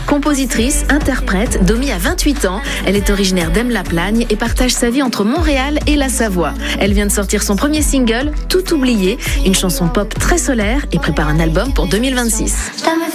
Compositrice, interprète, Domi a 28 ans. Elle est originaire d'Aime-la-Plagne et partage sa vie entre Montréal et la Savoie. Elle vient de sortir son premier single, Tout oublié, une chanson pop très solaire et prépare un album pour 2026.